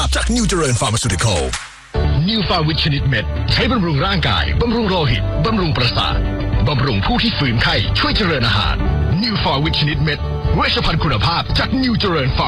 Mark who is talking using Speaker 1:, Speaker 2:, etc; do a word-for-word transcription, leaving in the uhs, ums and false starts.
Speaker 1: จากนิวเจริญฟาร์มาซูติคอล
Speaker 2: นิวฟาวิตชนิดเม็ดใช้บำรุงร่างกายบำรุงโลหิตบำรุงประสาทบำรุงผู้ที่ฝืนไข้ช่วยเจริญอาหารนิวฟาวิตชนิดเม็ดเวชภัณฑ์คุณภาพจากนิวเจริญฟาร์